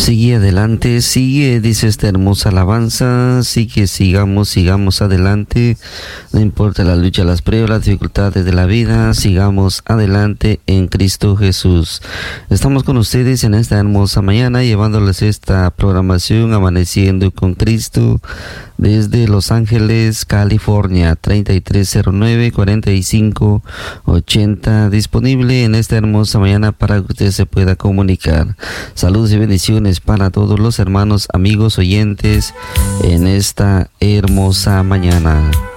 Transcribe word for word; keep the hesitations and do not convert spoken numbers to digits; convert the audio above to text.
Sigue adelante, sigue, dice esta hermosa alabanza, sigue, sigamos, sigamos adelante, no importa la lucha, las pruebas, las dificultades de la vida, sigamos adelante en Cristo Jesús. Estamos con ustedes en esta hermosa mañana, llevándoles esta programación Amaneciendo con Cristo, desde Los Ángeles, California, treinta y tres cero nueve, cuarenta y cinco ochenta, disponible en esta hermosa mañana para que usted se pueda comunicar. Saludos y bendiciones para todos los hermanos, amigos, oyentes en esta hermosa mañana.